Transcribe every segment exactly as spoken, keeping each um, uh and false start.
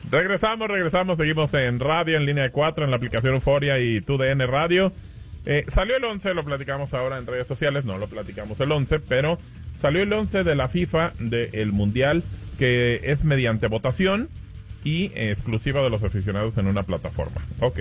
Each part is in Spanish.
Regresamos, regresamos, seguimos en radio, en línea de cuatro, en la aplicación Euforia y T U D N Radio. Eh, salió el once, lo platicamos ahora en redes sociales, no lo platicamos el once, pero salió el once de la FIFA del Mundial, que es mediante votación y eh, exclusiva de los aficionados en una plataforma. Ok.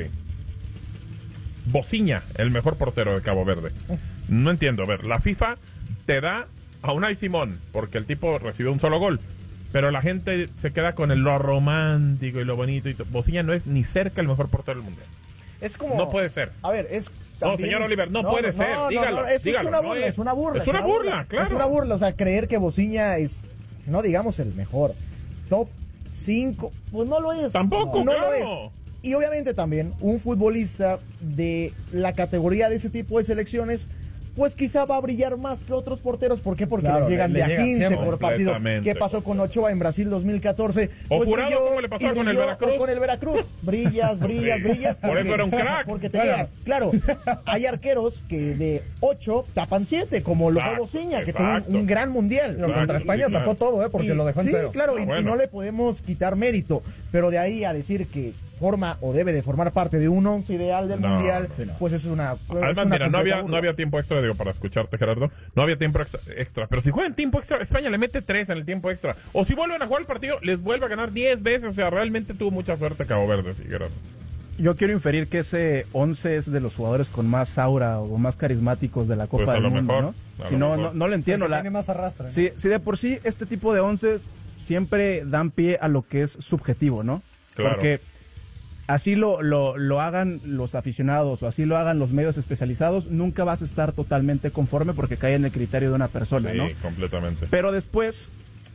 Bociña, el mejor portero de Cabo Verde. No entiendo, a ver, la FIFA te da a Unai Simón, porque el tipo recibió un solo gol, pero la gente se queda con el, lo romántico y lo bonito. Y Bociña no es ni cerca el mejor portero del mundial. Es como... No puede ser. A ver, es... También, no, señor Oliver, no, no puede no, ser, no, dígalo, no, eso dígalo. Es una burla, no es, es una burla. Es una burla, burla, claro. Es una burla, o sea, creer que Bociña es, no digamos el mejor, top cinco, pues no lo es. Tampoco, no, no claro. lo es. Y obviamente también un futbolista de la categoría de ese tipo de selecciones, pues quizá va a brillar más que otros porteros. ¿Por qué? Porque claro, les llegan le, de a quince por partido. ¿Qué pasó con Ochoa en Brasil dos mil catorce? O pues Jurado, brilló, ¿cómo le pasó con el Veracruz? Con el Veracruz. Brillas, brillas, sí, brillas. Porque, por eso era un crack. Porque te llegan. Claro, hay arqueros que de ocho tapan siete, como lo fue Bociña, que tuvo un, un gran mundial. Pero contra España sí, tapó todo, ¿eh? Porque y, lo dejó en sí, cero. Claro, ah, y, bueno. y no le podemos quitar mérito. Pero de ahí a decir que forma o debe de formar parte de un once ideal del no, mundial, sí, no. pues es una... Además, es una mira, no había, burla. no había tiempo extra, digo, para escucharte, Gerardo, no había tiempo extra, extra, pero si juegan tiempo extra, España le mete tres en el tiempo extra, o si vuelven a jugar el partido, les vuelve a ganar diez veces, o sea, realmente tuvo mucha suerte Cabo Verde, sí, Gerardo. Yo quiero inferir que ese once es de los jugadores con más aura o más carismáticos de la Copa pues del Mundo, mejor, ¿no? Si no, no, no lo entiendo. Sí, la, tiene más arrastre, ¿no? si, si de por sí este tipo de once siempre dan pie a lo que es subjetivo, ¿no? Claro. Porque así lo, lo, lo hagan los aficionados o así lo hagan los medios especializados, nunca vas a estar totalmente conforme porque cae en el criterio de una persona, sí, ¿no? completamente. Pero después,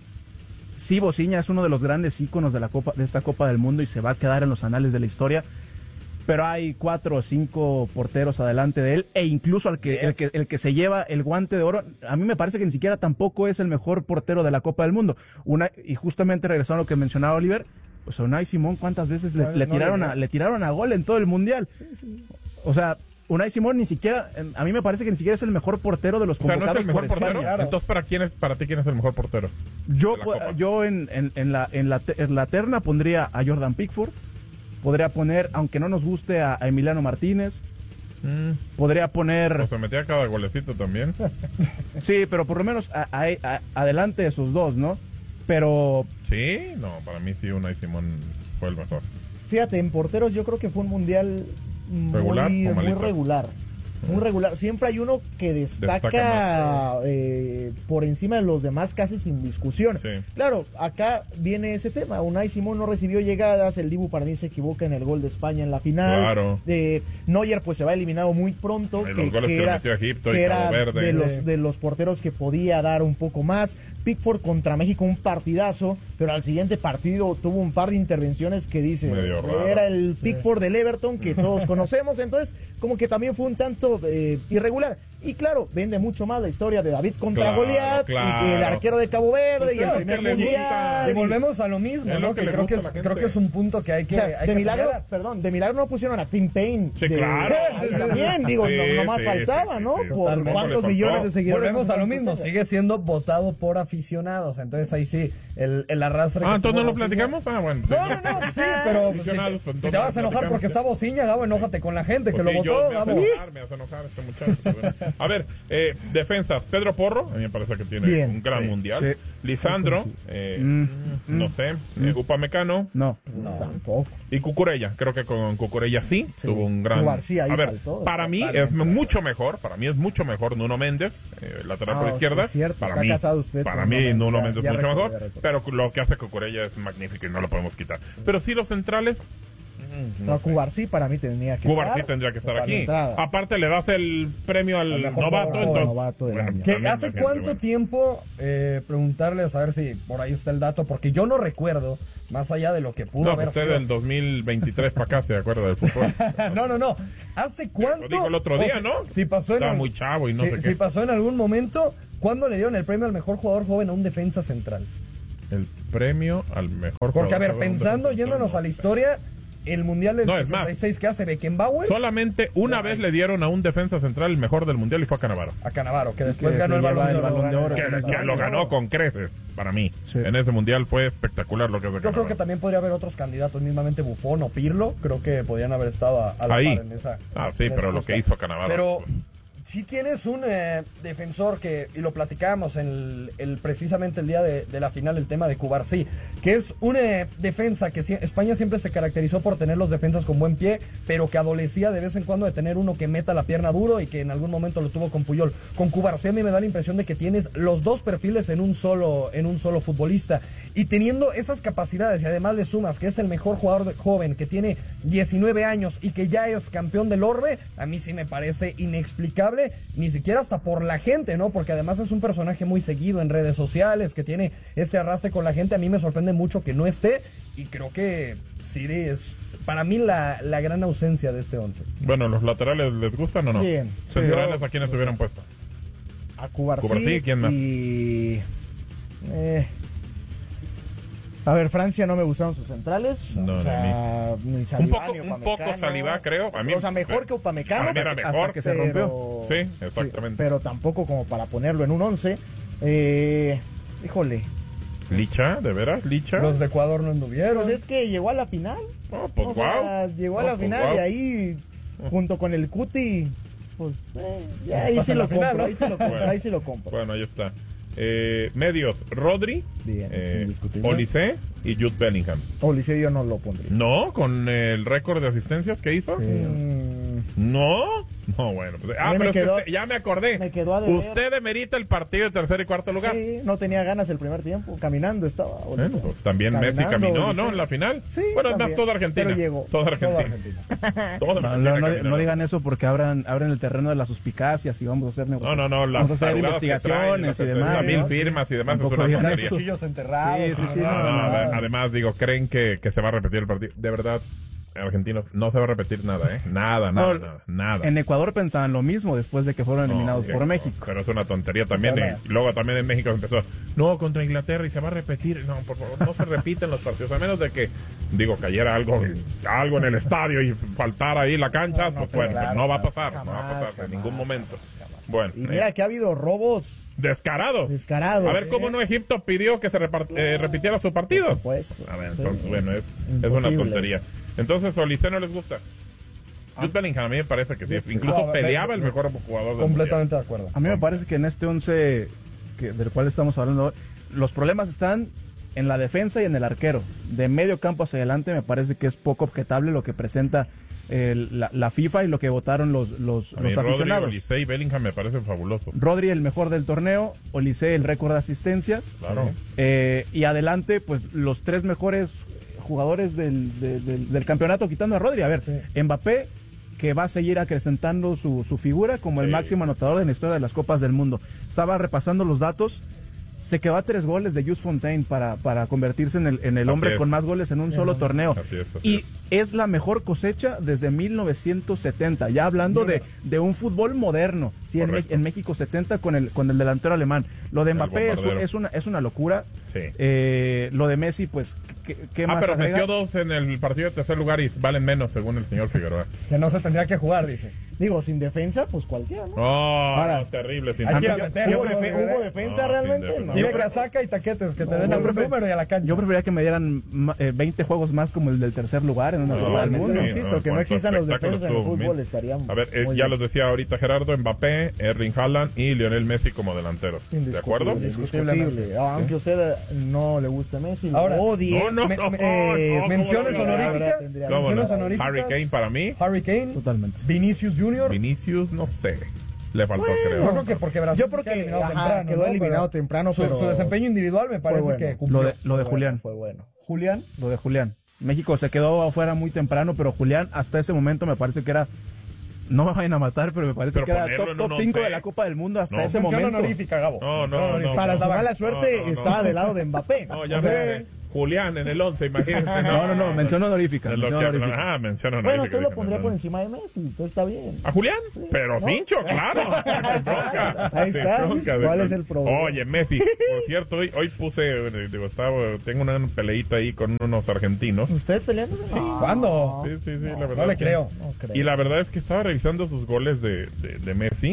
sí, Bociña es uno de los grandes íconos de, la Copa, de esta Copa del Mundo y se va a quedar en los anales de la historia. Pero hay cuatro o cinco porteros adelante de él, e incluso al que, yes. el que el que se lleva el guante de oro, a mí me parece que ni siquiera tampoco es el mejor portero de la Copa del Mundo. Una, y justamente regresando a lo que mencionaba Oliver, pues a Unai Simón, ¿cuántas veces le, no, le, no tiraron le, a, le tiraron a gol en todo el Mundial? Sí, sí. O sea, Unai Simón ni siquiera, a mí me parece que ni siquiera es el mejor portero de los convocados. O sea, ¿no es el mejor por portero? Claro. Entonces, ¿para quién es, para ti quién es el mejor portero? Yo, yo en, en, en, la, en, la, en la terna pondría a Jordan Pickford. Podría poner, aunque no nos guste, a, a Emiliano Martínez. Mm. Podría poner... Pues se metía cada golecito también. Sí, pero por lo menos a, a, a, adelante de esos dos, ¿no? Pero... Sí, no, para mí sí, Unai Simón fue el mejor. Fíjate, en porteros yo creo que fue un mundial ¿Regular muy, o muy regular. Muy regular. Siempre hay uno que destaca, destaca eh, por encima de los demás, casi sin discusión. Sí. Claro, acá viene ese tema. Unai Simón no recibió llegadas. El Dibu para mí se equivoca en el gol de España en la final. Claro. Eh, Neuer pues se va eliminado muy pronto. Y que, los goles que que era, metió Egipto que y era Cabo Verde. de los, de los porteros que podía dar un poco más. Pickford contra México, un partidazo. Pero al siguiente partido tuvo un par de intervenciones que dice, era el sí. Pickford del Everton que todos conocemos. Entonces, como que también fue un tanto eh, irregular. Y claro, vende mucho más la historia de David contra claro, Goliat claro. y que el arquero de Cabo Verde pues y el primer mundial. Y volvemos a lo mismo, ¿no? Que, que creo que es creo que es un punto que hay que, o sea, hay de que milagro, señalar. Perdón, de milagro no pusieron a Tim Payne. Sí, de, claro. También, digo, sí, no, no más sí, faltaba, sí, ¿no? sí, sí. Por Totalmente. cuántos millones de seguidores. Volvemos a lo mismo, sigue siendo votado por aficionados. Entonces ahí sí, el, el arrastre. Ah, entonces no lo platicamos. Ah, bueno. Sí. No, no, no, sí, pero si, pues, si te vas a enojar porque está Bociña, Gabo, enójate con la gente pues que sí, lo votó, yo, Gabo. Me hace enojar, me hace enojar este muchacho. A ver, eh, defensas. Pedro Porro, a mí me parece que tiene Bien, un gran sí, mundial. Sí. Lisandro, eh, Mm, no mm, sé. mm. Eh, Upamecano. No. No, tampoco. Y Cucurella, creo que con Cucurella sí, Sí. tuvo un gran... García ahí a ver, faltó, para mí es mucho mejor, para mí es mucho mejor Nuno Méndez, eh, lateral Ah, por izquierda. es cierto, para está mí, casado usted para con mí Nuno Nuno Méndez, Méndez ya- es ya mucho recordé, mejor, ya recordé. pero lo que hace Cucurella es magnífico y no lo podemos quitar. Pero sí los centrales... mm, No, No sé. Cubarsí para mí tenía que Cubarsí estar. tendría que estar Para aquí. entrada. Aparte le das el premio al Al mejor novato, jugador, entonces... novato del año. Que también, ¿Hace imagínate, cuánto bueno. tiempo, eh, preguntarles a ver si por ahí está el dato? Porque yo no recuerdo, más allá de lo que pudo No, haber usted sido. del dos mil veintitrés para acá se acuerda del fútbol. no, no, no. ¿Hace cuánto? Lo dijo el otro día, o si, ¿no? Si pasó en Estaba al- muy chavo y no si, sé qué. si pasó en algún momento, ¿cuándo le dieron el premio al mejor jugador joven a un defensa central? El premio al mejor jugador. Porque, a ver, joven, pensando, un yéndonos defensor, a la historia, el Mundial del No, es más. sesenta y seis que hace Beckenbauer Solamente una No, vez ay. le dieron a un defensa central el mejor del mundial y fue a Canavaro. a Canavaro, que después que ganó se el Balón lleva de el Oro. Balón de Oro, Que, Exacto. que lo ganó con creces. para mí. Sí. En ese mundial fue espectacular lo que hace Yo creo Cannavaro. que también podría haber otros candidatos, mismamente Buffon o Pirlo. Creo que podrían haber estado a, a la Ahí. par en esa. Ah, sí, en esa pero lo justa. que hizo Cannavaro. Pero si tienes un eh, defensor que, y lo platicábamos en el, el- precisamente el día de, de la final, el tema de Cubarsí, que es una eh, defensa que si- España siempre se caracterizó por tener los defensas con buen pie, pero que adolecía de vez en cuando de tener uno que meta la pierna duro y que en algún momento lo tuvo con Puyol. Con Cubarsí a mí me da la impresión de que tienes los dos perfiles en un solo, en un solo futbolista. Y teniendo esas capacidades y además le sumas que es el mejor jugador de- joven, que tiene diecinueve años y que ya es campeón del Orbe, a mí sí me parece inexplicable, ni siquiera hasta por la gente, ¿no? Porque además es un personaje muy seguido en redes sociales, que tiene este arrastre con la gente. A mí me sorprende mucho que no esté y creo que sí es para mí la, la gran ausencia de este once. Bueno, ¿los laterales les gustan o no? Bien. ¿Centrales Sí. a quiénes hubieran puesto? A Cubarsí. Cubarsí, ¿quién más? Y... eh, a ver, Francia no me gustaron sus centrales. No, o ni sea, ni Un Saliba, poco, ni un Upamecano. poco Saliba, creo. A mí, O sea, mejor que Upamecano. Para mí era hasta mejor. que se rompió. Sí, exactamente. pero tampoco como para ponerlo en un once. Eh, híjole. ¿Licha? ¿De veras? ¿Licha? Los de Ecuador no anduvieron. Pues es que llegó a la final. Oh, pues O sea, guau. llegó a No, la pues final guau. y ahí, junto con el Cuti, pues eh, ya ahí Estás sí en lo la final, compro, ¿no? ahí sí lo compro, Bueno. ahí sí lo compro. Bueno, ahí está. Eh, medios, Rodri, Bien, eh, indiscutible. Olise y Jude Bellingham. Olise yo no lo pondría. ¿No? ¿Con el récord de asistencias que hizo? Mm, ¿No? No, bueno. Pues, ah, A mí pero me es que quedó- usted- ya me acordé. me quedó a deber. Usted demerita el partido de tercer y cuarto lugar. sí, no tenía ganas el primer tiempo, caminando estaba. Olise. Bueno, pues también Messi Caminando, caminó, Olise. ¿no? En la final. Sí, Bueno, es más, también. toda Argentina. Pero llegó. Toda Argentina. Toda Argentina. Toda No, Argentina no, no, caminó. no digan eso porque abran, abren el terreno de las suspicacias y vamos a hacer No, negociaciones. no, no, las vamos a hacer tarugadas que traen, investigaciones las y demás. mil ¿no? firmas y demás, es Tampoco una digan tontería. eso. Cuchillos enterrados. Sí, sí, sí, No, no, no, no, ade- no. además, digo, creen que, que se va a repetir el partido. De verdad, argentinos, no se va a repetir nada, ¿eh? Nada, nada, No, nada, nada. En Ecuador pensaban lo mismo después de que fueron No, eliminados qué por cosa, México. Pero es una tontería también. Claro. eh. Luego también en México empezó, no, contra Inglaterra y se va a repetir. No, por favor, no se repiten los partidos. A menos de que, digo, cayera algo, algo en el estadio y faltara ahí la cancha, pues pero bueno, claro, no va a pasar, no va a jamás, pasar en jamás, ningún momento. Bueno, Y mira eh, que ha habido robos descarados. descarados. A ver, ¿cómo ¿eh? no Egipto pidió que se repart- eh, repitiera su partido? Por supuesto. A ver, Sí, entonces, bueno, es, es es una imposible tontería. eso. Entonces, Olise no les gusta. Jude Bellingham a mí me parece que sí. Incluso No, peleaba ve- el mejor jugador del Completamente de acuerdo. A mí me parece que en este once que, del cual estamos hablando hoy, los problemas están en la defensa y en el arquero. De medio campo hacia adelante me parece que es poco objetable lo que presenta el- la, la FIFA y lo que votaron los, los, A mí los Rodri, aficionados. Olise y Bellingham me parecen fabulosos. Rodri el mejor del torneo, Olise el récord de asistencias. Claro. Eh, y adelante, pues los tres mejores jugadores del, de- del- del campeonato, quitando a Rodri. A ver, Sí. Mbappé, que va a seguir acrecentando su, su figura como el Sí. máximo anotador de la historia de las Copas del Mundo. Estaba repasando los datos. Se quedó a tres goles de Jules Fontaine para, para convertirse en el, en el Así hombre es. con más goles en un solo torneo. Así es, así y es. es la mejor cosecha desde mil novecientos setenta, ya hablando de, de un fútbol moderno. Sí, en, Me- Correcto. en México setenta con el, con el delantero alemán. Lo de El Mbappé es, bombardero. es una, es una locura. Sí. Eh, lo de Messi, pues, ¿qué, qué Ah, más pero agrega? metió dos en el partido de tercer lugar y valen menos, según el señor Figueroa. Que no se tendría que jugar, dice. Digo, sin defensa, pues cualquiera, ¿no? Oh, Ahora, no, terrible. Sin hay que duda. meter- ¿Hubo, yo- defe- yo- hubo defensa No, realmente? sin No. Tiene Yo creo- casaca y taquetes que te den yo algún prefiero- número y a la cancha. Yo preferiría que me dieran ma- eh, veinte juegos más como el del tercer lugar en una No, Copa del sí, Mundo. no, insisto, que no cuánto existan los espectáculo defensas en el estuvo, fútbol mira. estaría A ver, eh, muy ya bien. los decía ahorita Gerardo, Mbappé, Erling Haaland y Lionel Messi como delanteros. ¿De acuerdo? Indiscutible, indiscutible. Aunque a usted no le guste Messi, lo Ahora, odie. No, no, Me- no, me- no, eh, ¿cómo menciones lo logrará? honoríficas. Tendría- ¿Cómo no? Menciones honoríficas. Harry Kane para mí. Harry Kane. Totalmente. Vinicius Junior. Vinicius, no sé. Le faltó, creo. Yo creo que porque Brasil Yo creo queda que, eliminado ajá, temprano, quedó ¿no? eliminado Pero temprano, su, pero su desempeño individual me parece bueno. que cumplió. Lo de, lo de Fue Julián. bueno, Fue bueno. Julián. Lo de Julián. México se quedó afuera muy temprano, pero Julián hasta ese momento me parece que era, no me vayan a matar, pero me parece Pero que era ponerlo top, en top un cinco once. de la Copa del Mundo hasta No. ese Mención momento. honorífica, Gabo. No, Mención no, honorífica. no. Para su Estaba- mala suerte, no, no, estaba no. del lado de Mbappé. No, ya O sea, sé. Julián en el once, imagínense. No, no, no, mención honorífica. Es lo mención que- honorífica. Ah, mención Bueno, honorífica, usted lo dije, pondría no, por no. encima de Messi, entonces está bien. ¿A Julián? Pero ¿no? cincho, claro. Sin bronca. Ahí Sin está. bronca. ¿Cuál es el problema? Oye, Messi, por cierto, hoy, hoy puse, eh, digo, estaba, tengo una peleita ahí con unos argentinos. ¿Usted peleando? Sí. ¿Cuándo? Sí, sí, sí, la verdad. No le es que- creo. No creo. Y la verdad es que estaba revisando sus goles de, de, de Messi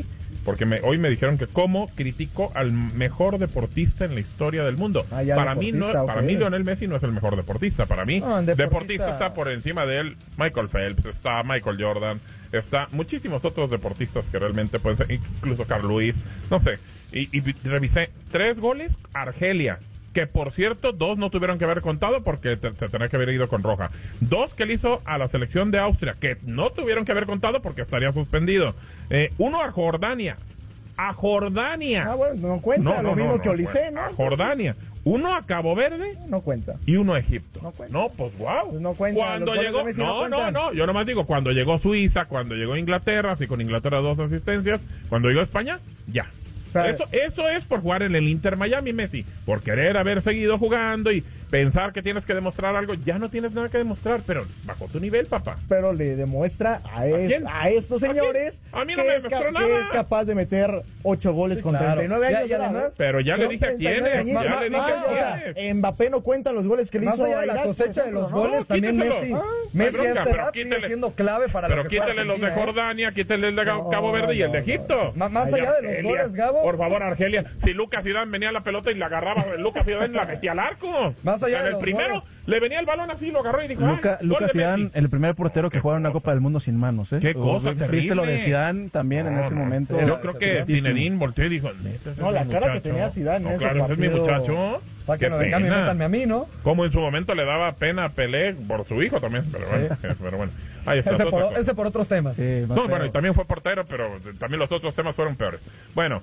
porque me, hoy me dijeron que cómo critico al mejor deportista en la historia del mundo. Ah, ya, para mí no, okay. para mí Lionel Messi no es el mejor deportista. Para mí, no, deportista... deportista está por encima de él Michael Phelps, está Michael Jordan, está muchísimos otros deportistas que realmente pueden ser, incluso Carl Lewis, no sé. Y, y revisé tres goles Argelia, que por cierto, dos no tuvieron que haber contado porque te, te tenía que haber ido con roja. Dos que le hizo a la selección de Austria, que no tuvieron que haber contado porque estaría suspendido. Eh, uno a Jordania. A Jordania. Ah, bueno, no cuenta, no, no, lo mismo no, que no, Olise, ¿no? A Jordania. Uno a Cabo Verde. No cuenta. Y uno a Egipto. No cuenta. No, pues wow. Pues no cuenta. Cuando Los goles llegó, de Messi no, no no, cuentan. no, yo nomás digo, cuando llegó Suiza, cuando llegó Inglaterra, así con Inglaterra dos asistencias, cuando llegó España, ya. O sea, eso, eso es por jugar en el Inter Miami, Messi. Por querer haber seguido jugando y pensar que tienes que demostrar algo. Ya no tienes nada que demostrar, pero bajo tu nivel, papá. Pero le demuestra a, es, ¿A, a estos señores ¿A, a mí no que, me es demostró ca- nada. que es capaz de meter ocho goles Sí, con claro. treinta y nueve Ya, años. y además, Pero ya le dije a quién es. añitos. Ya Ma- le dije ma- a o sea, quién es. Mbappé no cuenta los goles que le Más hizo allá a de la Irak, cosecha por de los ejemplo, ¿no? goles, también quítaselo. Messi. Ah, Messi no hay a bronca, esta pero edad sigue quítale- siendo clave para Pero lo que fue quítale los de Argentina, ¿eh? Jordania, quítale el de No, Cabo Verde y el de no, Egipto. Ma- más Ay, allá de los Argelia, goles, Gabo. Por favor, Argelia. Si Lucas Zidane venía a la pelota y la agarraba, Lucas Zidane la metía al arco. Más allá En de el los primero goles. le venía el balón así, lo agarró y dijo, Luca, ay, Lucas gol de Zidane, Messi. el primer portero que Qué juega en una cosa. Copa del Mundo sin manos, ¿eh? Qué cosa ¿Viste terrible. lo de Zidane también en No, ese no. momento? Yo creo que Tristísimo. Zinedine volteó y dijo, neta, ese No, es la mi cara que muchacho. tenía Zidane en No, ese claro, ese es mi partido. muchacho. Sáquenlo Qué de cambio y pena. métanme a mí, ¿no? Como en su momento le daba pena a Pelé por su hijo también, pero bueno, pero bueno. Ahí está. Ese otra por, cosa. ese por otros temas. Sí, más No, feo. bueno, y también fue portero, pero también los otros temas fueron peores. Bueno,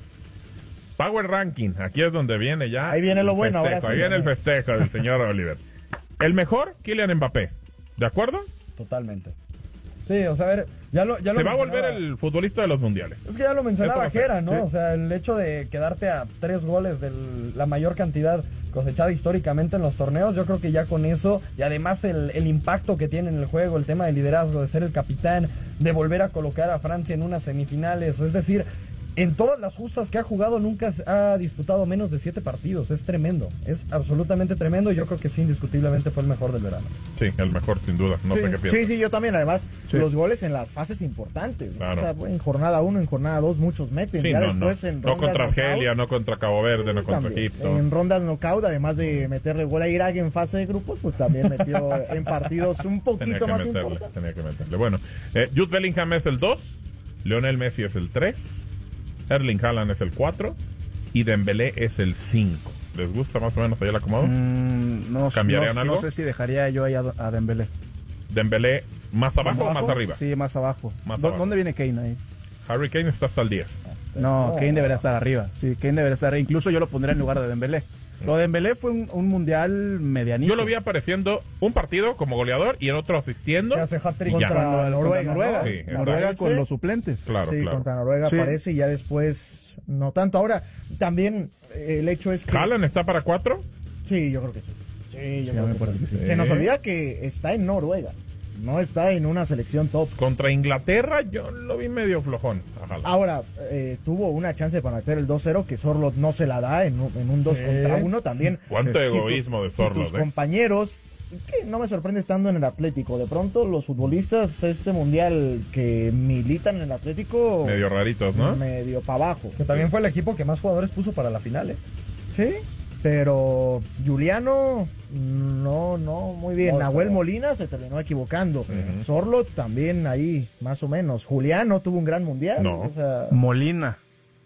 Power Ranking, aquí es donde viene ya. Ahí viene lo el bueno, festejo, ahora sí. Ahí viene el festejo del señor Oliver. El mejor, Kylian Mbappé. ¿De acuerdo? Totalmente. Sí, o sea, a ver, ya lo, ya lo Se va a volver mencionaba. el futbolista de los mundiales. Es que ya lo mencionaba Eso va a ser, Jera, ¿no? sí. O sea, el hecho de quedarte a tres goles de la mayor cantidad cosechada históricamente en los torneos, yo creo que ya con eso, y además el, el impacto que tiene en el juego, el tema de liderazgo, de ser el capitán, de volver a colocar a Francia en unas semifinales, es decir, en todas las justas que ha jugado nunca ha disputado menos de siete partidos, es tremendo, es absolutamente tremendo y yo creo que sí, indiscutiblemente fue el mejor del verano. Sí, el mejor sin duda, no sí, sé qué piensas. sí, sí, yo también. Además, Sí. los goles en las fases importantes. Claro. O sea, en jornada uno, en jornada dos, muchos meten. Sí, ya no, después no. en No rondas contra knockout, Argelia, no contra Cabo Verde, no contra también. Egipto. En rondas knockout, además de meterle gol a Irak en fase de grupos, pues también metió en partidos un Tenía poquito que más meterle, importantes. tenía que meterle. Bueno, eh, Jude Bellingham es el dos, Lionel Messi es el tres, Erling Haaland es el cuatro y Dembélé es el cinco. ¿Les gusta más o menos ahí el acomodo? Mm, no, ¿Cambiarían no, algo? no sé si dejaría yo ahí a, a Dembélé. Dembélé más abajo, o más arriba. Sí, más abajo. Más ¿Dó- abajo. ¿Dónde viene Kane ahí? Harry Kane está hasta el diez. No, No. Kane debería estar arriba. Sí, Kane debería estar arriba. Incluso yo lo pondría en lugar de Dembélé. Lo de Dembélé fue un, un mundial medianito. Yo lo vi apareciendo un partido como goleador y en otro asistiendo. Que hace hat-trick y ya. Contra Contra Noruega, Noruega, ¿no? Sí, exacto. Noruega con Aparece. los suplentes. Claro, Sí, claro. contra Noruega Sí. aparece y ya después no tanto. Ahora, también eh, el hecho es que... ¿Haaland está para cuatro? Sí, yo creo que sí. Sí, yo Sí, creo me que parece sí. que sí. Se nos olvida que está en Noruega, no está en una selección top. Contra Inglaterra yo lo vi medio flojón a Haaland. Ahora, eh, tuvo una chance para meter el dos cero que Sorlot no se la da en un, en un dos Sí. contra uno también. Cuánto Si tus- egoísmo de si Sorlot, tus ¿eh? compañeros, que no me sorprende estando en el Atlético, de pronto los futbolistas este mundial que militan en el Atlético... Medio raritos, ¿no? Medio para abajo. Que también fue el equipo que más jugadores puso para la final, ¿eh? Sí, pero Juliano, no, no, muy bien. No, Nahuel pero- Molina se terminó equivocando. Sorlot también ahí, más o menos. Julián no tuvo un gran mundial. No. O sea, Molina.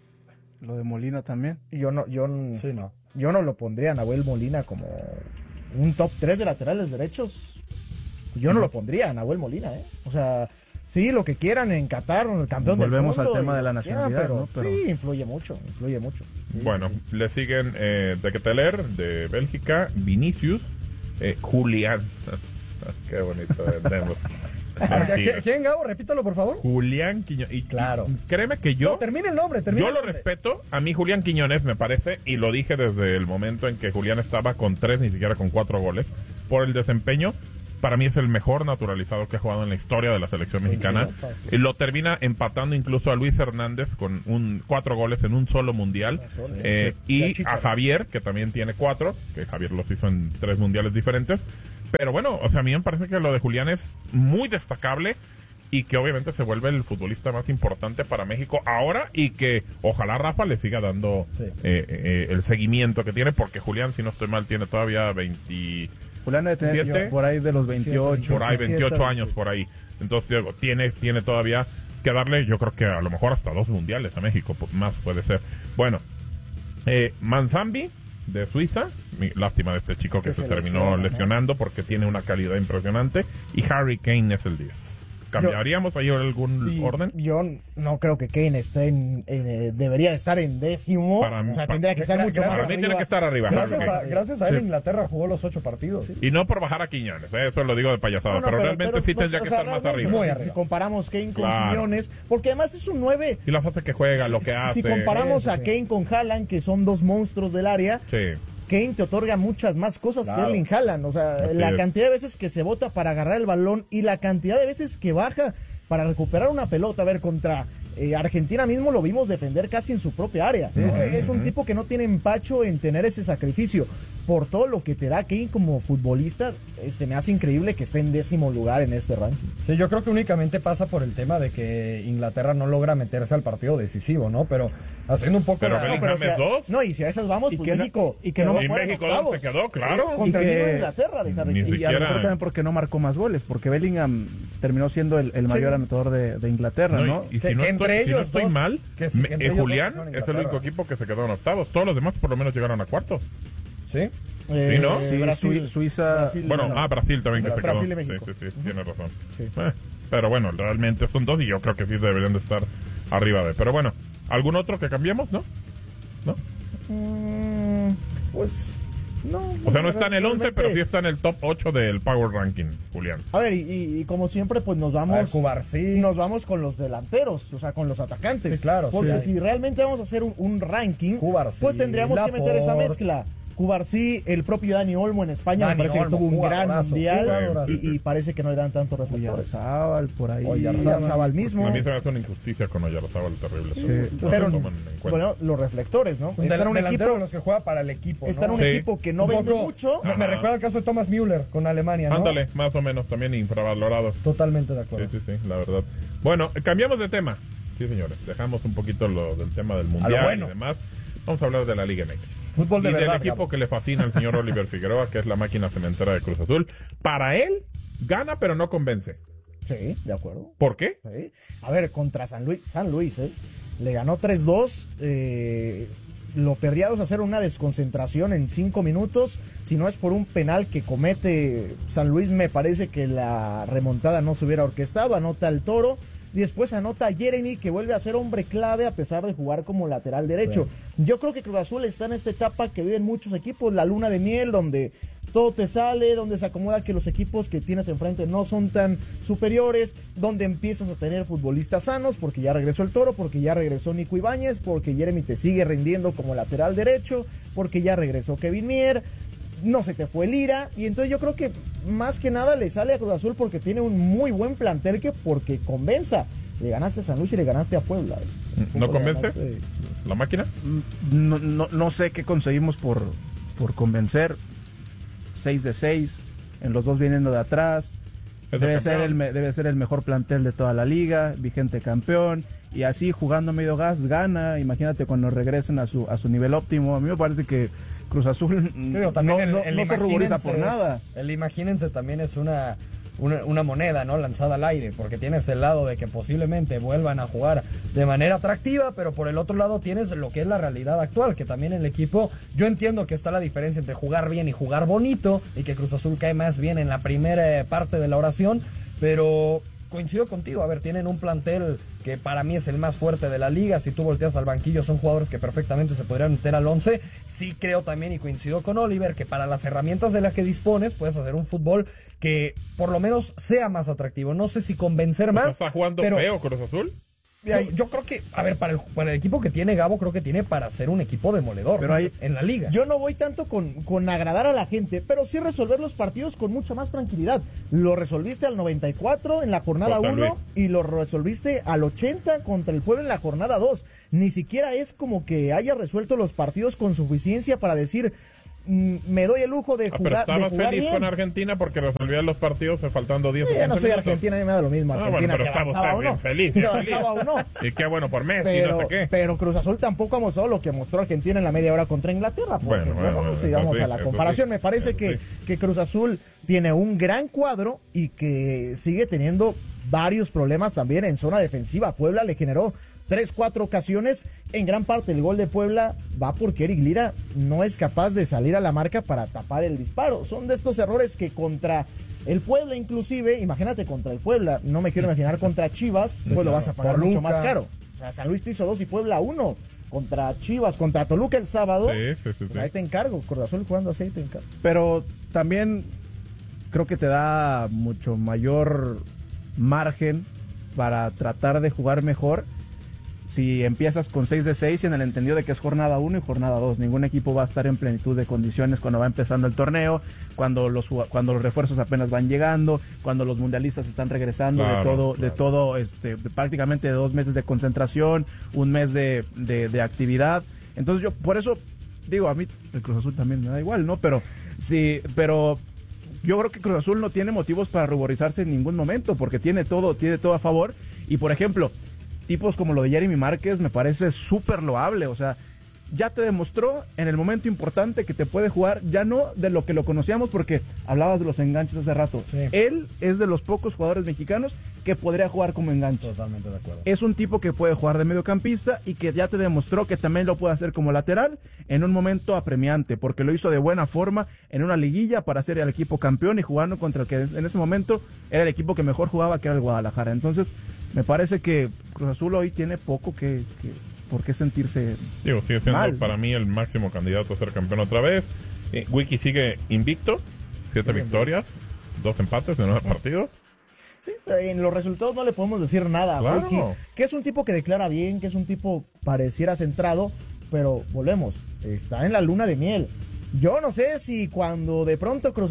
Lo de Molina también. yo no, yo, n- Sí, no. yo no lo pondría a Nahuel Molina como un top tres de laterales derechos. Yo no lo pondría a Nahuel Molina, ¿eh? O sea, sí, lo que quieran en Qatar, el campeón Volvemos del mundo. al tema y de la lo que quieran, nacionalidad, pero ¿no? Pero- Sí, influye mucho, influye mucho. Sí, Bueno, le siguen eh, de Keteler, de Bélgica, Vinicius, eh, Julián. Qué bonito vendemos. ¿Qui- ¿Quién, Gabo? Repítalo, por favor. Julián Quiñones. Y, Claro. y créeme que yo, No, termina el nombre, termina yo el lo nombre. respeto. A mí Julián Quiñones me parece, y lo dije desde el momento en que Julián estaba con tres, ni siquiera con cuatro goles, por el desempeño. Para mí es el mejor naturalizado que ha jugado en la historia de la selección mexicana. sí, fácil. Y lo termina empatando incluso a Luis Hernández con un cuatro goles en un solo mundial. Eh, Y a y Chicharo. a Javier, que también tiene cuatro, que Javier los hizo en tres mundiales diferentes. Pero bueno, o sea, a mí me parece que lo de Julián es muy destacable. y que obviamente se vuelve el futbolista más importante para México ahora y que ojalá Rafa le siga dando Sí. eh, eh, el seguimiento que tiene, porque Julián, si no estoy mal, tiene todavía veinte, Julián debe tener ¿Siete? por ahí de los veintiocho. por ahí veintisiete, veintiocho años por ahí. Entonces, Diego, tiene, tiene todavía que darle, yo creo que a lo mejor hasta dos mundiales a México, po- más puede ser. Bueno, eh, Manzambi de Suiza, mi- lástima de este chico que Que se, se terminó lesiona, ¿no? lesionando porque tiene una calidad impresionante, y Harry Kane es el diez. ¿Cambiaríamos ahí algún Y orden? Yo no creo que Kane esté en, en, eh, debería estar en décimo. Para- o sea, para- tendría que estar mucho Para más Para mí arriba. tiene que estar arriba. Gracias Harry a, Kane. gracias a él Sí. Inglaterra jugó los ocho partidos. Y no por bajar a Quiñones, ¿eh? Eso lo digo de payasada, No, no, pero, realmente pero, sí pues, tendría o que sea, estar más realmente, arriba. Muy si- arriba. Si comparamos Kane con Claro. Quiñones, porque además es un nueve. Y la fase que juega, lo que Si- hace. Si comparamos Sí, sí, a sí. Kane con Haaland, que son dos monstruos del área, Sí. Kane te otorga muchas más cosas Claro. que Erling Haaland. O sea, Así la es. cantidad de veces que se bota para agarrar el balón y la cantidad de veces que baja para recuperar una pelota. A ver, contra eh, Argentina mismo lo vimos defender casi en su propia área. Sí, ¿no? sí, es sí. un tipo que no tiene empacho en tener ese sacrificio. Por todo lo que te da Kane como futbolista, eh, se me hace increíble que esté en décimo lugar en este ranking. Sí, yo creo que únicamente pasa por el tema de que Inglaterra no logra meterse al partido decisivo, ¿no? Pero haciendo un poco Pero la- Bellingham pero, o es sea, dos. no, y si a esas vamos, Y pues que no- México y que quedó no- Y fuera en México, ¿dónde octavos. se quedó? Claro. Contra Y el que- mismo Inglaterra de Harry Ni Kane. Y a lo mejor siquiera- también porque no marcó más goles, porque Bellingham terminó siendo el, el mayor anotador de, de Inglaterra, No, ¿no? y, y Que- si no que estoy, entre si no ellos estoy dos, mal, que sí, me- entre eh, ellos dos Julián fueron es el Inglaterra. único equipo que se quedó en octavos. Todos los demás por lo menos llegaron a cuartos. Sí. Eh, Sí, ¿no? Sí, Brasil, Sui- Suiza- Brasil, Bueno, no. ah, Brasil también que se Brasil quedó. y México. Sí, sí, sí, tienes razón. Sí. Eh, pero bueno, realmente son dos y yo creo que sí deberían de estar arriba de. Pero bueno, ¿algún otro que cambiemos, no? ¿No? Mm, pues no. O sea, no está en el once, pero sí realmente- está en el top ocho del Power Ranking, Julián. A ver, y, y- y como siempre, pues nos A ver, vamos. Cubarsí. Nos vamos con los delanteros, o sea, con los atacantes. Sí, claro, Porque sí. si realmente vamos a hacer un, un ranking, Cubarsí, pues tendríamos que meter esa Laporte. mezcla. Cubarsí, el propio Dani Olmo en España, Dani me parece Olmo, que tuvo un gran jugadorazo, mundial jugadorazo. y, y parece que no le dan tantos reflectores. Oyarzábal, por ahí. Oyarzábal. Oyarzábal mismo. A mí se me hace una injusticia con Oyarzábal terrible. Sí. Eso no se Pero, toman en cuenta. bueno, los reflectores, ¿no? Un Está en un delantero equipo, de los que juega para el equipo, está en ¿no? un Sí. equipo que no Un vende poco- mucho. Me, me Ajá. recuerda el caso de Thomas Müller con Alemania, ¿no? Ándale, más o menos, también infravalorado. Totalmente de Sí, acuerdo. sí, sí, la verdad. Bueno, eh, cambiamos de tema. Sí, señores, dejamos un poquito lo del tema del A lo mundial bueno. y demás. Vamos a hablar de la Liga M X. Fútbol de y verdad, del equipo Gabo. que le fascina al señor Oliver Figueroa, que es la máquina cementera de Cruz Azul. Para él, gana pero no convence. Sí, de acuerdo. ¿Por qué? Sí. A ver, contra San Luis, San Luis, ¿eh? Le ganó tres dos. Eh, lo perdía dos a cero, una desconcentración en cinco minutos. Si no es por un penal que comete San Luis, me parece que la remontada no se hubiera orquestado. Anota el Toro. Y después anota a Jeremy, que vuelve a ser hombre clave a pesar de jugar como lateral derecho. Yo creo que Cruz Azul está en esta etapa que viven muchos equipos, la luna de miel, donde todo te sale, donde se acomoda que los equipos que tienes enfrente no son tan superiores, donde empiezas a tener futbolistas sanos, porque ya regresó el Toro, porque ya regresó Nico Ibáñez, porque Jeremy te sigue rindiendo como lateral derecho, porque ya regresó Kevin Mier, no se te fue Lira, y entonces yo creo que más que nada le sale a Cruz Azul porque tiene un muy buen plantel que porque convenza. Le ganaste a San Luis y le ganaste a Puebla. ¿No convence? Ganaste- ¿La máquina? No, no, no sé qué conseguimos por, por convencer. seis de seis, en los dos viniendo de atrás. Es el Debe ser, campeón. el, me- debe ser el mejor plantel de toda la liga, vigente campeón. Y así jugando medio gas gana. Imagínate cuando regresen a su, a su nivel óptimo. A mí me parece que Cruz Azul Yo digo, también no, el, no- el no se ruboriza imagínense por es- nada. El imagínense también es una, una, una moneda, ¿no? Lanzada al aire, porque tienes el lado de que posiblemente vuelvan a jugar de manera atractiva, pero por el otro lado tienes lo que es la realidad actual, que también el equipo, yo entiendo que está la diferencia entre jugar bien y jugar bonito, y que Cruz Azul cae más bien en la primera eh, parte de la oración, pero coincido contigo, a ver, tienen un plantel que para mí es el más fuerte de la liga. Si tú volteas al banquillo, son jugadores que perfectamente se podrían meter al once. Sí creo también, y coincido con Oliver, que para las herramientas de las que dispones, puedes hacer un fútbol que por lo menos sea más atractivo. No sé si convencer O sea, más. ¿Está jugando pero feo Cruz Azul? yo, yo creo que, a ver, para el, para el equipo que tiene Gabo, creo que tiene para ser un equipo demoledor, Pero ¿no? hay- en la liga. Yo no voy tanto con, con agradar a la gente, pero sí resolver los partidos con mucha más tranquilidad. Lo resolviste al noventa y cuatro en la jornada Con San uno Luis. y lo resolviste al ochenta contra el Puebla en la jornada dos. Ni siquiera es como que haya resuelto los partidos con suficiencia para decir, mm, me doy el lujo de Ah, pero jugar, de estabas jugar feliz bien. con Argentina porque resolvían los partidos faltando diez o Sí, ya no quince soy minutos. Argentina, a mí me da lo mismo. Ah, Argentina bueno, pero si estaba avanzaba usted o bien no. feliz, Si bien avanzaba o no. Y qué bueno por Messi, Pero, no sé qué. pero Cruz Azul tampoco ha mostrado lo que mostró Argentina en la media hora contra Inglaterra. Porque, Bueno, bueno, bueno, bueno, si vamos eso sí, a la eso comparación, sí, me parece eso que, sí. que Cruz Azul tiene un gran cuadro y que sigue teniendo varios problemas también en zona defensiva. Puebla le generó tres, cuatro ocasiones. En gran parte el gol de Puebla va porque Eric Lira no es capaz de salir a la marca para tapar el disparo. Son de estos errores que contra el Puebla inclusive, imagínate contra el Puebla, no me quiero imaginar contra Chivas, Sí, pues claro. lo vas a pagar Toluca. mucho más caro. O sea, San Luis te hizo dos y Puebla uno. Contra Chivas, contra Toluca el sábado. Sí, sí, sí, Pues sí. ahí te encargo. Cruz Azul jugando así, ahí te encargo. Pero también creo que te da mucho mayor margen para tratar de jugar mejor si empiezas con seis de seis y en el entendido de que es jornada uno y jornada dos. Ningún equipo va a estar en plenitud de condiciones cuando va empezando el torneo, cuando los cuando los refuerzos apenas van llegando, cuando los mundialistas están regresando Claro, de todo claro. de todo este de prácticamente dos meses de concentración, un mes de, de, de actividad. Entonces yo por eso digo, a mí el Cruz Azul también me da igual, ¿no? Pero sí, pero yo creo que Cruz Azul no tiene motivos para ruborizarse en ningún momento, porque tiene todo, tiene todo a favor. Y por ejemplo, tipos como lo de Jeremy Márquez me parece súper loable, o sea, ya te demostró en el momento importante que te puede jugar, ya no de lo que lo conocíamos, porque hablabas de los enganches hace rato. Sí. Él es de los pocos jugadores mexicanos que podría jugar como enganche. Totalmente de acuerdo. Es un tipo que puede jugar de mediocampista y que ya te demostró que también lo puede hacer como lateral en un momento apremiante, porque lo hizo de buena forma en una liguilla para ser el equipo campeón y jugando contra el que en ese momento era el equipo que mejor jugaba, que era el Guadalajara. Entonces, me parece que Cruz Azul hoy tiene poco que, que por qué sentirse Digo, sigue siendo mal. para mí el máximo candidato a ser campeón otra vez. Eh, Wiki sigue invicto, siete victorias, dos empates en nueve partidos. Sí, en los resultados no le podemos decir nada a Claro. Wiki, que es un tipo que declara bien, que es un tipo pareciera centrado, pero volvemos, está en la luna de miel. Yo no sé si cuando de pronto Cruz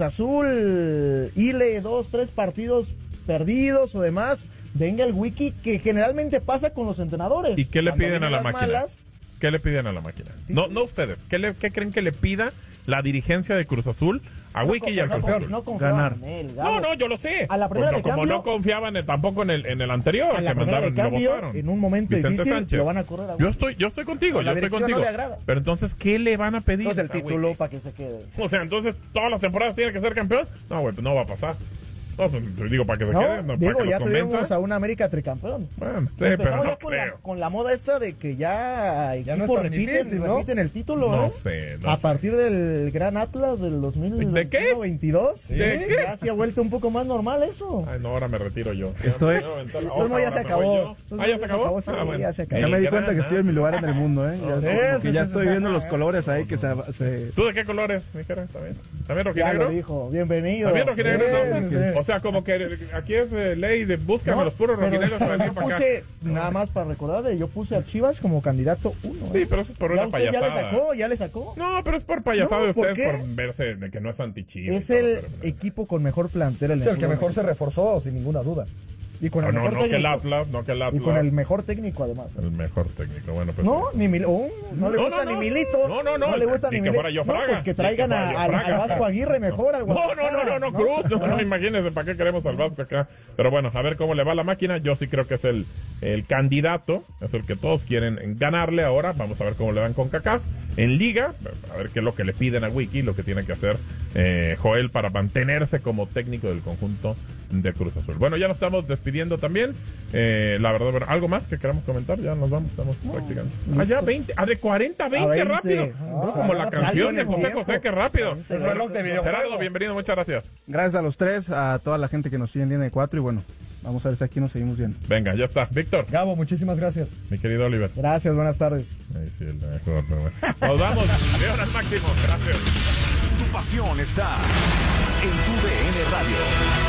Azul hile dos, tres partidos perdidos o demás, venga el Wiki, que generalmente pasa con los entrenadores. ¿Y qué le Cuando piden a vienen la las máquina? malas, ¿Qué le piden a la máquina? No, no ustedes. ¿Qué, le, ¿Qué creen que le pida la dirigencia de Cruz Azul a no Wiki y al conf- Cruz no, Azul? no confiaban Ganar. en él, No, Gabo. no, yo lo sé. A la primera Como- de como cambio- no confiaban en- tampoco en el, en el anterior, A la que primera mandaron de y lo cambio, votaron. en un momento Vicente difícil, Sánchez. lo van a correr a Yo Wiki. estoy, yo estoy contigo, A la yo estoy directiva contigo. no le agrada. Pero entonces, ¿qué le van a pedir? Entonces el a título Wiki? para que se quede. O sea, entonces, ¿todas las temporadas tiene que ser campeón? No, güey, pues no va a pasar. No, pues, digo, para que se No, quede, no, para digo, que ya los tuvimos convenza. a un América tricampeón. Bueno, sí, Empezamos pero ya no con, la, creo. con la moda esta de que ya Ya no es equipos tan repiten, difícil, ¿no? repiten el título, No ¿eh? sé, no a sé. partir del Gran Atlas del dos mil veintidós, ¿De qué? ya se ha vuelto un poco más normal eso. Ay, no, ahora me retiro yo. Estoy- Ya, ya, ya, Entonces, no, ya se ahora me voy acabó. yo. Entonces, Ah, ya se acabó. sí, Ah, bueno. ya se acabó. Ya me di Gran cuenta que estoy en mi lugar en el mundo, ¿eh? Ya, Sí, como sí, que ya sí, estoy sí. viendo los colores ahí que se... se- ¿Tú de qué colores, mijera? ¿También? ¿También Ya rojinegro? lo dijo, bienvenido. ¿También rojinegro? Sí, No. sí. O sea, como que aquí es eh, ley de búscame No, los puros pero rojinegros para yo venir para acá. puse, nada más para recordarle, yo puse a Chivas como candidato uno. Sí, ¿eh? pero eso es por Ya una usted ya le payasada. sacó, ya le sacó. No, pero es por payasada No, de ¿por ustedes qué? por verse de que no es anti-Chivas. Es y todo, el pero- pero- equipo con mejor plantel en Sí, el que fútbol mejor se mexicano. reforzó, sin ninguna duda. Y con No, el no, mejor no que el técnico. Atlas, no que el Atlas. Y con el mejor técnico además. El mejor técnico, bueno, pues. No, sí. ni Mil- oh, no le No, gusta no, ni no. Milito. No, no, no. le gusta Ni ni que Milito. fuera yo No, Fraga. pues que Ni que traigan fuera a- yo al, Fraga. al Vasco Aguirre mejor. Al No, no, no, Guadalajara, no, no, Cruz, no, no, imagínense para qué queremos al Vasco acá. Pero bueno, a ver cómo le va a la máquina. Yo sí creo que es el, el candidato, es el que todos quieren ganarle ahora. Vamos a ver cómo le van con CACAF en Liga. A ver qué es lo que le piden a Wiki, lo que tiene que hacer eh, Joel para mantenerse como técnico del conjunto de Cruz Azul. Bueno, ya nos estamos despidiendo también. Eh, la verdad, bueno, algo más que queramos comentar, ya nos vamos, estamos practicando. Ah, ya veinte, ah, de cuarenta a veinte, A veinte. rápido. Ah, No, como la salgo canción en de el José tiempo. José, qué rápido. Es reloj de videojuego. Gerardo, bienvenido, muchas gracias. Gracias a los tres, a toda la gente que nos sigue en línea de cuatro y bueno, vamos a ver si aquí nos seguimos viendo. Venga, ya está. Víctor, Gabo, muchísimas gracias. mi querido Oliver. Gracias, buenas tardes. Ahí sí, el mejor, pero bueno. Nos vamos. León al máximo. Gracias. Tu pasión está en tu D N Radio.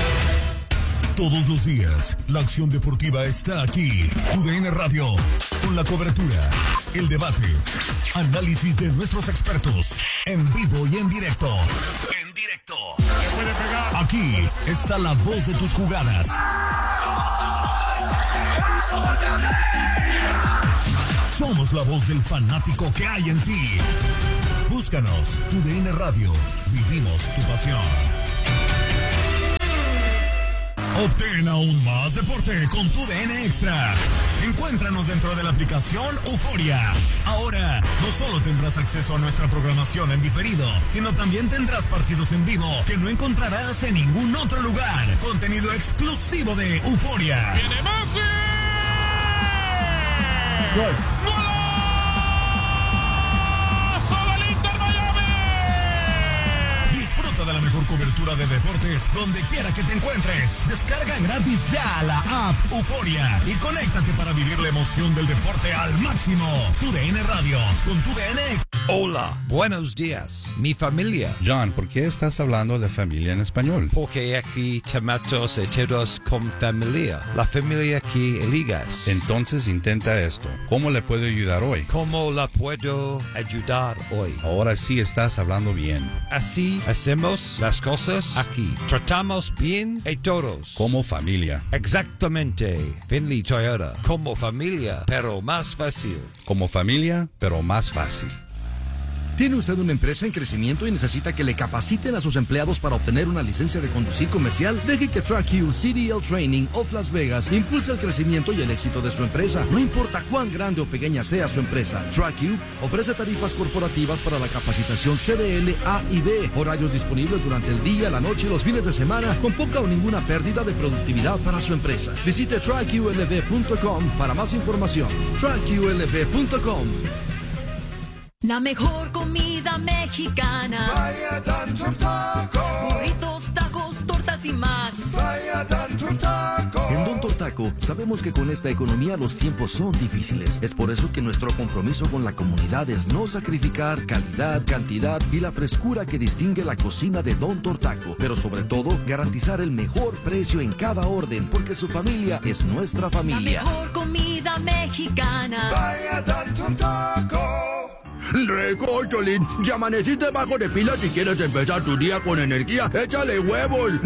Todos los días, la acción deportiva está aquí. Tu D N Radio, con la cobertura, el debate, análisis de nuestros expertos, en vivo y en directo. En directo. Aquí está la voz de tus jugadas. Somos la voz del fanático que hay en ti. Búscanos, Tu D N Radio. Vivimos tu pasión. Obtén aún más deporte con Tu D N Extra. Encuéntranos dentro de la aplicación Euforia. Ahora, no solo tendrás acceso a nuestra programación en diferido, sino también tendrás partidos en vivo que no encontrarás en ningún otro lugar. Contenido exclusivo de Euforia. ¡Viene Messi! Gol. ¡Golazo del Inter Miami! Disfruta de la mejor cobertura de deportes donde quiera que te encuentres. Descarga gratis ya la app Euforia y conéctate para vivir la emoción del deporte al máximo. Tu D N Radio con Tu D N Extra. Hola, buenos días, mi familia. John, ¿por qué estás hablando de familia en español? Porque aquí tomamos todos con familia. La familia que eligas. Entonces intenta esto. ¿Cómo le puedo ayudar hoy? ¿Cómo la puedo ayudar hoy? Ahora sí estás hablando bien. Así hacemos las cosas aquí. Tratamos bien a todos. Como familia. Exactamente. Finley Toyota. Como familia, pero más fácil. Como familia, pero más fácil. ¿Tiene usted una empresa en crecimiento y necesita que le capaciten a sus empleados para obtener una licencia de conducir comercial? Deje que TrackU C D L Training of Las Vegas impulse el crecimiento y el éxito de su empresa. No importa cuán grande o pequeña sea su empresa, TrackU ofrece tarifas corporativas para la capacitación C D L A y B, horarios disponibles durante el día, la noche y los fines de semana, con poca o ninguna pérdida de productividad para su empresa. Visite track U L V punto com para más información. track U L V punto com. La mejor comida mexicana. Vaya Dantur Taco. Burritos, tacos, tortas y más. Vaya Dantur Taco. En Don Tortaco sabemos que con esta economía los tiempos son difíciles. Es por eso que nuestro compromiso con la comunidad es no sacrificar calidad, cantidad y la frescura que distingue la cocina de Don Tortaco. Pero sobre todo, garantizar el mejor precio en cada orden, porque su familia es nuestra familia. La mejor comida mexicana. Vaya Dantur Taco. Rico, Cholín, ya amaneciste bajo de pila. Si quieres empezar tu día con energía, échale huevos.